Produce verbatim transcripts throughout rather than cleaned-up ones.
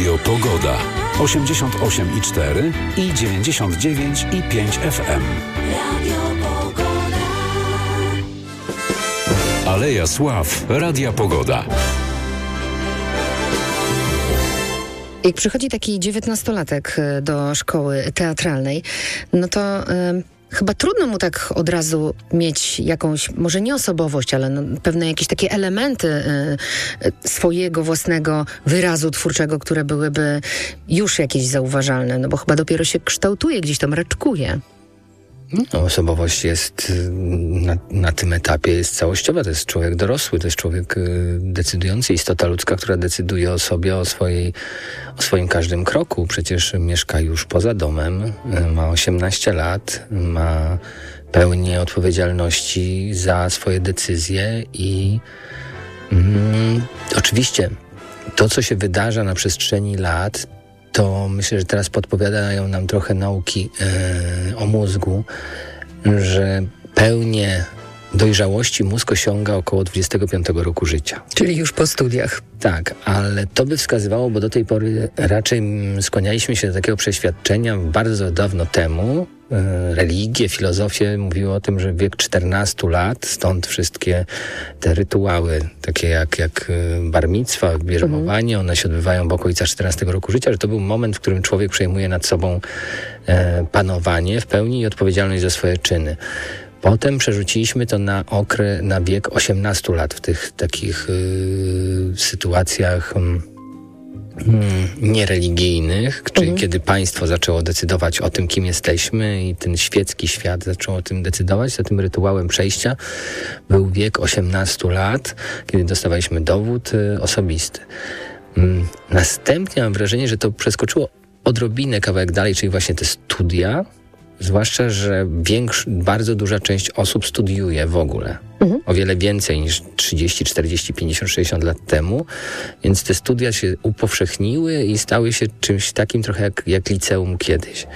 Radio Pogoda. osiemdziesiąt osiem i cztery i dziewięćdziesiąt dziewięć i pięć F M. Radio Pogoda. Aleja Sław. Radia Pogoda. Jak przychodzi taki dziewiętnastolatek do szkoły teatralnej, no to y, chyba trudno mu tak od razu mieć jakąś, może nie osobowość, ale no, pewne jakieś takie elementy y, y, swojego własnego wyrazu twórczego, które byłyby już jakieś zauważalne, no bo chyba dopiero się kształtuje, gdzieś tam raczkuje. No, osobowość jest na, na tym etapie jest całościowa. To jest człowiek dorosły, to jest człowiek y, decydujący, istota ludzka, która decyduje o sobie, o, swojej, o swoim każdym kroku. Przecież mieszka już poza domem, y, ma osiemnaście lat, ma pełnię odpowiedzialności za swoje decyzje i mm, oczywiście to, co się wydarza na przestrzeni lat, to myślę, że teraz podpowiadają nam trochę nauki yy, o mózgu, że pełnię dojrzałości mózg osiąga około dwudziestego piątego roku życia. Czyli już po studiach. Tak, ale to by wskazywało, bo do tej pory raczej skłanialiśmy się do takiego przeświadczenia bardzo dawno temu. Yy, religie, filozofie mówiły o tym, że wiek czternastu lat, stąd wszystkie te rytuały, takie jak, jak bar micwa, bierzmowanie, mhm. one się odbywają w okolicach czternastego roku życia, że to był moment, w którym człowiek przejmuje nad sobą e, panowanie w pełni i odpowiedzialność za swoje czyny. Potem przerzuciliśmy to na okres, na wiek osiemnastu lat w tych takich y, sytuacjach y, niereligijnych, czyli mhm. kiedy państwo zaczęło decydować o tym, kim jesteśmy i ten świecki świat zaczął o tym decydować, za tym rytuałem przejścia był wiek osiemnastu lat, kiedy dostawaliśmy dowód y, osobisty. Y, następnie mam wrażenie, że to przeskoczyło odrobinę kawałek dalej, czyli właśnie te studia. Zwłaszcza, że większ, bardzo duża część osób studiuje w ogóle. Mhm. O wiele więcej niż trzydzieści, czterdzieści, pięćdziesiąt, sześćdziesiąt lat temu. Więc te studia się upowszechniły i stały się czymś takim trochę jak, jak liceum kiedyś.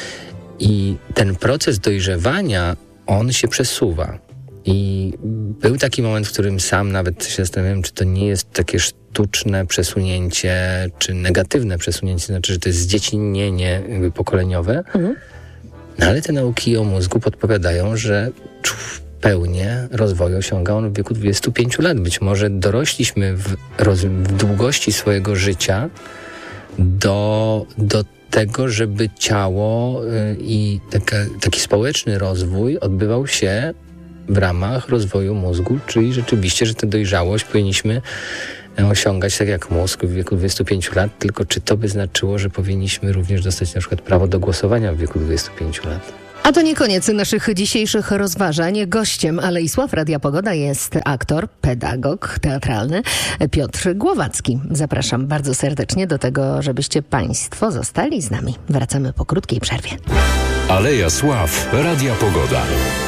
I ten proces dojrzewania, on się przesuwa. I był taki moment, w którym sam nawet się zastanawiałem, czy to nie jest takie sztuczne przesunięcie, czy negatywne przesunięcie, znaczy, że to jest zdziecinnienie jakby pokoleniowe. Mhm. No ale te nauki o mózgu podpowiadają, że pełnię rozwoju osiąga on w wieku dwudziestu pięciu lat. Być może dorośliśmy w, roz, w długości swojego życia do, do tego, żeby ciało y, i taka, taki społeczny rozwój odbywał się w ramach rozwoju mózgu, czyli rzeczywiście, że tę dojrzałość powinniśmy osiągać tak jak mózg w wieku dwudziestu pięciu lat, tylko czy to by znaczyło, że powinniśmy również dostać na przykład prawo do głosowania w wieku dwudziestu pięciu lat? A to nie koniec naszych dzisiejszych rozważań. Gościem Alei Sław Radia Pogoda jest aktor, pedagog teatralny Piotr Głowacki. Zapraszam bardzo serdecznie do tego, żebyście Państwo zostali z nami. Wracamy po krótkiej przerwie. Aleja Sław Radia Pogoda.